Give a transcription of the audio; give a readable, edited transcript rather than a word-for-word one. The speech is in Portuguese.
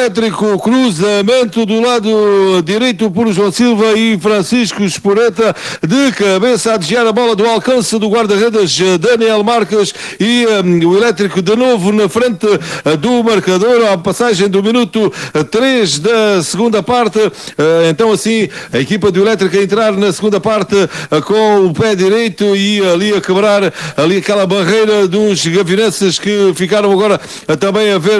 Elétrico, cruzamento do lado direito por João Silva e Francisco Esporeta, de cabeça a desviar a bola do alcance do guarda-redes Daniel Marques, e o Elétrico de novo na frente do marcador, a passagem do minuto 3 da segunda parte. Então assim, a equipa do Elétrico a entrar na segunda parte com o pé direito e ali a quebrar ali aquela barreira dos gavinenses que ficaram agora também a ver